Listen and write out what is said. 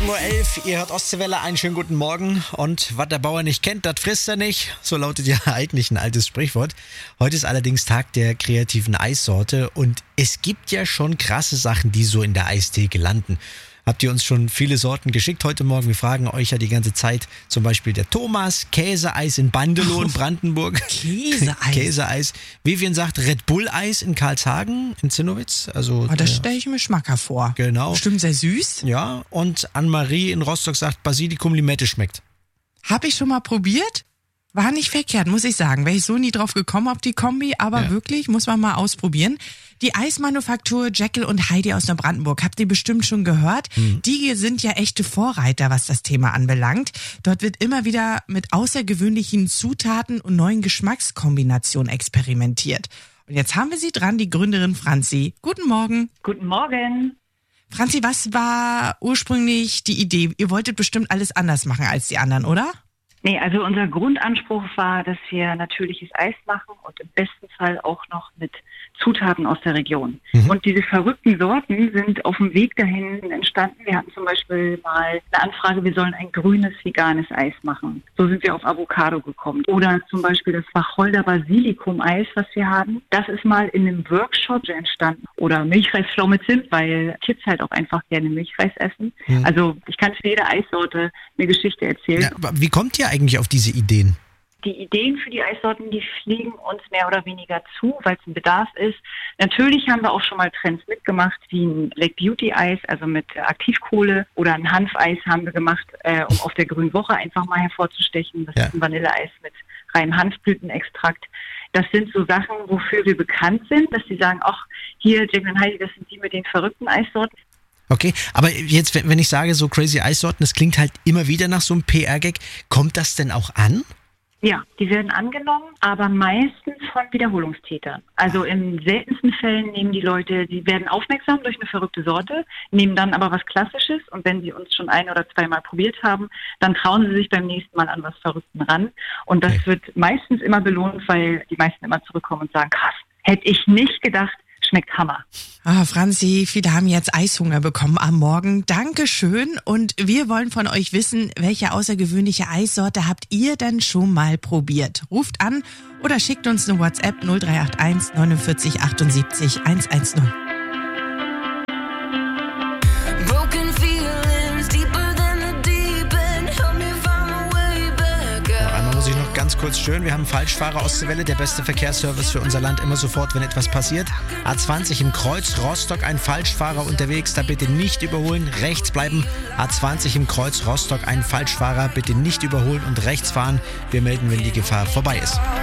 7:11 Uhr, ihr hört Ostseewelle, einen schönen guten Morgen. Und was der Bauer nicht kennt, das frisst er nicht. So lautet ja eigentlich ein altes Sprichwort. Heute ist allerdings Tag der kreativen Eissorte und es gibt ja schon krasse Sachen, die so in der Eistheke landen. Habt ihr uns schon viele Sorten geschickt heute Morgen? Wir fragen euch ja die ganze Zeit, zum Beispiel der Thomas, Käseeis in Bandelow in Brandenburg. Käseeis. Käseeis. Vivian sagt Red Bull Eis in Karlshagen, in Zinnowitz. Also, das stelle ich mir schmacker vor. Genau. Bestimmt sehr süß. Ja, und Anne-Marie in Rostock sagt, Basilikum-Limette schmeckt. Habe ich schon mal probiert. War nicht verkehrt, muss ich sagen. Wäre ich so nie drauf gekommen auf die Kombi, aber wirklich, muss man mal ausprobieren. Die Eismanufaktur Jekyll und Heidi aus Neubrandenburg, habt ihr bestimmt schon gehört. Die sind ja echte Vorreiter, was das Thema anbelangt. Dort wird immer wieder mit außergewöhnlichen Zutaten und neuen Geschmackskombinationen experimentiert. Und jetzt haben wir sie dran, die Gründerin Franzi. Guten Morgen. Guten Morgen. Franzi, was war ursprünglich die Idee? Ihr wolltet bestimmt alles anders machen als die anderen, oder? Nee, also unser Grundanspruch war, dass wir natürliches Eis machen und im besten Fall auch noch mit Zutaten aus der Region. Und diese verrückten Sorten sind auf dem Weg dahin entstanden. Wir hatten zum Beispiel mal eine Anfrage, wir sollen ein grünes, veganes Eis machen. So sind wir auf Avocado gekommen. Oder zum Beispiel das Wacholder Basilikum-Eis, was wir haben. Das ist mal in einem Workshop entstanden. Oder Milchreisflau mit Zimt, weil Kids halt auch einfach gerne Milchreis essen. Also ich kann für jede Eissorte eine Geschichte erzählen. Ja, aber wie kommt ihr eigentlich auf diese Ideen? Die Ideen für die Eissorten, die fliegen uns mehr oder weniger zu, weil es ein Bedarf ist. Natürlich haben wir auch schon mal Trends mitgemacht, wie ein Black Beauty Eis, also mit Aktivkohle, oder ein Hanfeis haben wir gemacht, um auf der Grünen Woche einfach mal hervorzustechen. Das ist ein Vanilleeis mit reinem Hanfblütenextrakt. Das sind so Sachen, wofür wir bekannt sind, dass sie sagen, ach, hier, Jekyll und Heidi, das sind die mit den verrückten Eissorten. Okay, aber jetzt, wenn ich sage, so crazy Eissorten, das klingt halt immer wieder nach so einem PR-Gag. Kommt das denn auch an? Ja, die werden angenommen, aber meistens von Wiederholungstätern. Also in seltensten Fällen nehmen die Leute, die werden aufmerksam durch eine verrückte Sorte, nehmen dann aber was Klassisches und wenn sie uns schon ein- oder zweimal probiert haben, dann trauen sie sich beim nächsten Mal an was Verrückten ran. Und das wird meistens immer belohnt, weil die meisten immer zurückkommen und sagen, krass, hätte ich nicht gedacht, schmeckt Hammer. Franzi, viele haben jetzt Eishunger bekommen am Morgen. Dankeschön. Und wir wollen von euch wissen, welche außergewöhnliche Eissorte habt ihr denn schon mal probiert? Ruft an oder schickt uns eine WhatsApp 0381 49 78 110. Ganz kurz schön, wir haben einen Falschfahrer Ostseewelle, der beste Verkehrsservice für unser Land, immer sofort, wenn etwas passiert. A20 im Kreuz Rostock, ein Falschfahrer unterwegs, da bitte nicht überholen, rechts bleiben. A20 im Kreuz Rostock, ein Falschfahrer, bitte nicht überholen und rechts fahren. Wir melden, wenn die Gefahr vorbei ist.